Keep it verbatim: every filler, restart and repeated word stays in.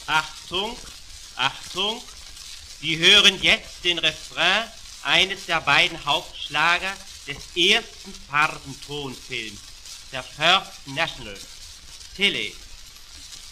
Achtung, Achtung, Sie hören jetzt den Refrain eines der beiden Hauptschlager des ersten Farbentonfilms, der First National, Tilly.